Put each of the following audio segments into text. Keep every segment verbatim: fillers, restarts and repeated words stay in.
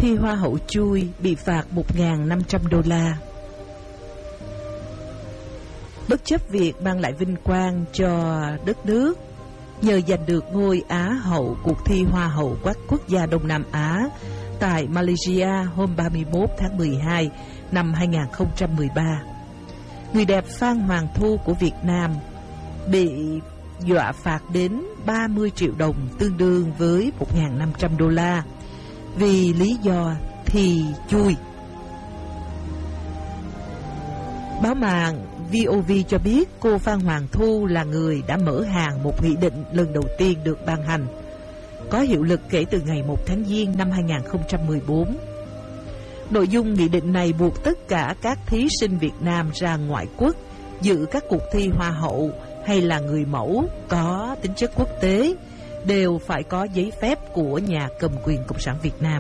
thi Hoa hậu Chui bị phạt một nghìn năm trăm đô la. Bất chấp việc mang lại vinh quang cho đất nước nhờ giành được ngôi Á hậu cuộc thi Hoa hậu các quốc gia Đông Nam Á tại Malaysia hôm ba mươi mốt tháng mười hai năm hai nghìn không trăm mười ba, người đẹp Phan Hoàng Thu của Việt Nam bị dọa phạt đến ba mươi triệu đồng, tương đương với một nghìn năm trăm đô la, vì lý do thi chui. Báo mạng vê o vê cho biết cô Phan Hoàng Thu là người đã mở hàng một nghị định lần đầu tiên được ban hành, có hiệu lực kể từ ngày một tháng Giêng năm hai nghìn không trăm mười bốn. Nội dung nghị định này buộc tất cả các thí sinh Việt Nam ra ngoại quốc dự các cuộc thi Hoa hậu hay là người mẫu có tính chất quốc tế đều phải có giấy phép của nhà cầm quyền Cộng sản Việt Nam.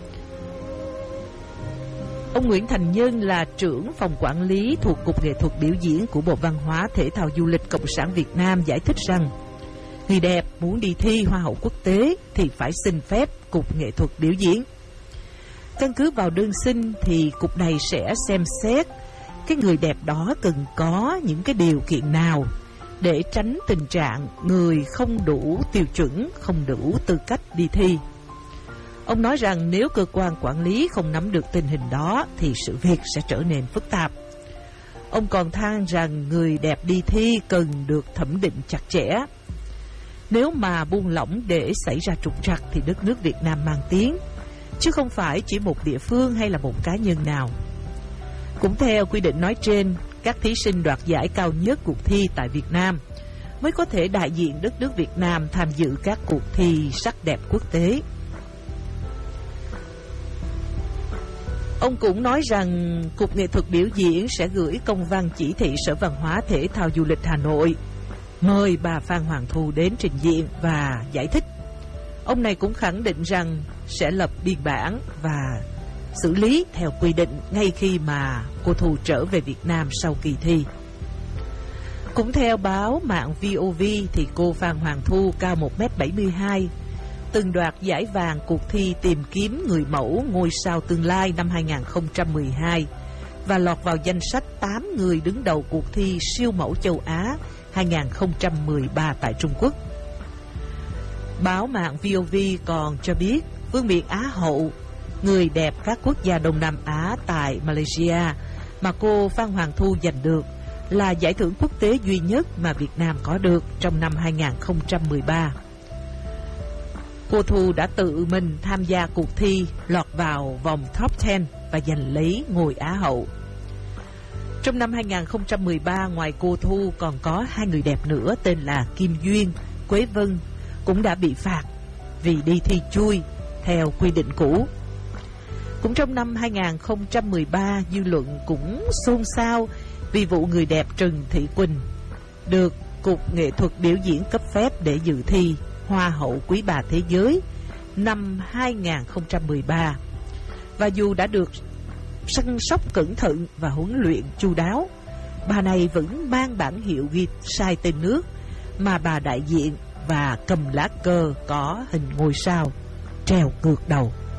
Ông Nguyễn Thành Nhân là trưởng phòng quản lý thuộc Cục Nghệ thuật Biểu diễn của Bộ Văn hóa Thể thao Du lịch Cộng sản Việt Nam giải thích rằng người đẹp muốn đi thi Hoa hậu quốc tế thì phải xin phép Cục Nghệ thuật Biểu diễn. Căn cứ vào đơn xin thì Cục này sẽ xem xét cái người đẹp đó cần có những cái điều kiện nào để tránh tình trạng người không đủ tiêu chuẩn, không đủ tư cách đi thi. Ông nói rằng nếu cơ quan quản lý không nắm được tình hình đó thì sự việc sẽ trở nên phức tạp. Ông còn than rằng người đẹp đi thi cần được thẩm định chặt chẽ. Nếu mà buông lỏng để xảy ra trục trặc thì đất nước Việt Nam mang tiếng, chứ không phải chỉ một địa phương hay là một cá nhân nào. Cũng theo quy định nói trên, các thí sinh đoạt giải cao nhất cuộc thi tại Việt Nam mới có thể đại diện đất nước Việt Nam tham dự các cuộc thi sắc đẹp quốc tế. Ông cũng nói rằng Cục Nghệ thuật Biểu diễn sẽ gửi công văn chỉ thị Sở Văn hóa Thể thao Du lịch Hà Nội mời bà Phan Hoàng Thu đến trình diện và giải thích. Ông này cũng khẳng định rằng sẽ lập biên bản và xử lý theo quy định ngay khi mà cô Thu trở về Việt Nam sau kỳ thi. Cũng theo báo mạng vê o vê thì cô Phan Hoàng Thu cao một mét bảy mươi hai, từng đoạt giải vàng cuộc thi tìm kiếm người mẫu ngôi sao tương lai năm hai nghìn không trăm mười hai và lọt vào danh sách tám người đứng đầu cuộc thi siêu mẫu châu Á hai nghìn không trăm mười ba tại Trung Quốc. Báo mạng vê o vê còn cho biết vương miện Á hậu, người đẹp các quốc gia Đông Nam Á tại Malaysia mà cô Phan Hoàng Thu giành được là giải thưởng quốc tế duy nhất mà Việt Nam có được trong năm hai nghìn không trăm mười ba. Cô Thu đã tự mình tham gia cuộc thi, lọt vào vòng top mười và giành lấy ngôi Á hậu. Trong năm hai nghìn không trăm mười ba, ngoài cô Thu còn có hai người đẹp nữa tên là Kim Duyên, Quế Vân cũng đã bị phạt vì đi thi chui theo quy định cũ. Cũng trong năm hai nghìn không trăm mười ba, dư luận cũng xôn xao vì vụ người đẹp Trần Thị Quỳnh được Cục Nghệ thuật Biểu diễn cấp phép để dự thi Hoa hậu Quý bà Thế giới năm hai nghìn không trăm mười ba. Và dù đã được săn sóc cẩn thận và huấn luyện chu đáo, bà này vẫn mang bản hiệu ghi sai tên nước mà bà đại diện và cầm lá cờ có hình ngôi sao treo ngược đầu.